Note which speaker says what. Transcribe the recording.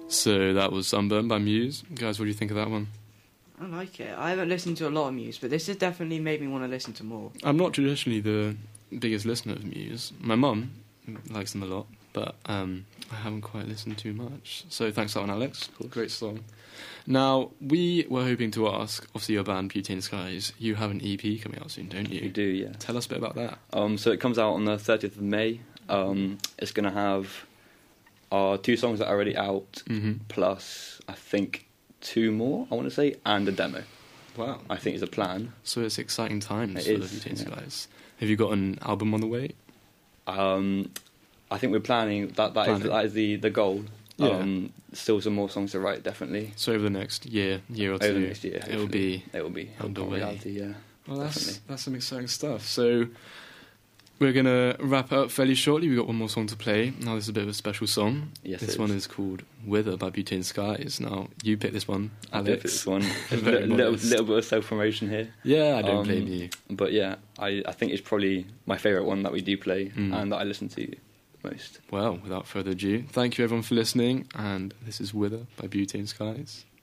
Speaker 1: So that was Sunburn by Muse. Guys, what do you think of that one?
Speaker 2: I like it. I haven't listened to a lot of Muse, but this has definitely made me want to listen to more.
Speaker 1: I'm not traditionally the biggest listener of Muse. My mum likes them a lot, but I haven't quite listened too much. So thanks for that one, Alex. Great song. Now, we were hoping to ask, obviously your band, Beauty in Skies, you have an EP coming out soon, don't you?
Speaker 3: We do, yeah.
Speaker 1: Tell us a bit about that.
Speaker 3: So it comes out on the 30th of May. It's going to have our 2 songs that are already out, plus, I think, 2 more, I want to say, and a demo.
Speaker 1: Wow.
Speaker 3: I think is a plan.
Speaker 1: So it's exciting times
Speaker 3: It
Speaker 1: for the
Speaker 3: is,
Speaker 1: Beauty in
Speaker 3: yeah.
Speaker 1: Skies. Have you got an album on the way?
Speaker 3: I think we're planning, that is the goal.
Speaker 1: Yeah.
Speaker 3: Still some more songs to write, definitely.
Speaker 1: So over the next year or two,
Speaker 3: Over the next year,
Speaker 1: it will be
Speaker 3: underway.
Speaker 1: underway.
Speaker 3: Yeah.
Speaker 1: Well,
Speaker 3: definitely.
Speaker 1: that's some exciting stuff. So we're going to wrap it up fairly shortly. We've got one more song to play. Now, this is a bit of a special song.
Speaker 3: Yes,
Speaker 1: This
Speaker 3: it
Speaker 1: one
Speaker 3: is.
Speaker 1: is called Wither by Beauty in Skies. Now, you picked this one,
Speaker 3: I
Speaker 1: Alex.
Speaker 3: did pick this one. A
Speaker 1: Very modest.
Speaker 3: little bit of self-promotion here.
Speaker 1: Yeah, I don't blame you.
Speaker 3: But yeah, I think it's probably my favourite one that we do play and that I listen to most.
Speaker 1: Well, without further ado, thank you everyone for listening, and this is Wither by Beauty in Skies.